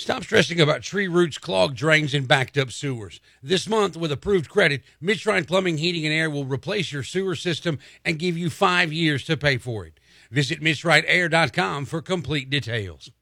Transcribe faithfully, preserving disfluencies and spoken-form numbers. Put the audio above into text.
Stop stressing about tree roots, clogged drains, and backed up sewers. This month, with approved credit, Midshrine Plumbing, Heating, and Air will replace your sewer system and give you five years to pay for it. Visit midshrine air dot com for complete details.